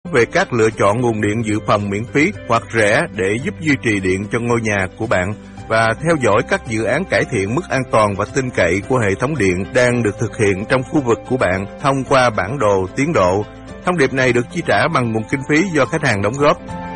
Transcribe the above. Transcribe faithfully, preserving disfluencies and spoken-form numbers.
về các lựa chọn nguồn điện dự phòng miễn phí hoặc rẻ để giúp duy trì điện cho ngôi nhà của bạn, và theo dõi các dự án cải thiện mức an toàn và tin cậy của hệ thống điện đang được thực hiện trong khu vực của bạn thông qua bản đồ tiến độ. Thông điệp này được chi trả bằng nguồn kinh phí do khách hàng đóng góp.